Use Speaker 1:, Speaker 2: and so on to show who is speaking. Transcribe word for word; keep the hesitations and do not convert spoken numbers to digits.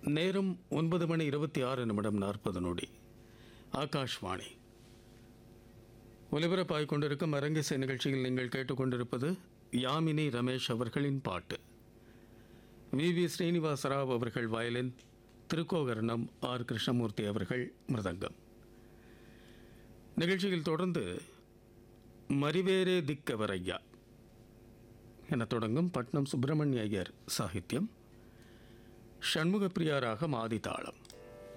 Speaker 1: நேரம் ஒன்பது மணி இருபத்தி ஆறு நிமிடம் நாற்பது நொடி. ஆகாஷ்வாணி ஒலிபரப்பாகிக் கொண்டிருக்கும் அரங்கிசை நிகழ்ச்சியில் நீங்கள் கேட்டுக்கொண்டிருப்பது யாமினி ரமேஷ் அவர்களின் பாட்டு. வி வி ஸ்ரீனிவாச ராவ் அவர்கள் வயலின், திருக்கோகரணம் ஆர் கிருஷ்ணமூர்த்தி அவர்கள் மிருதங்கம். நிகழ்ச்சியில் தொடர்ந்து மரிவேரே திக்கவரையா என தொடங்கும் பட்னம் சுப்பிரமணிய ஐயர் சாகித்யம், ஷண்முகப்பிரியா ராகம் ஆதிதாளம்.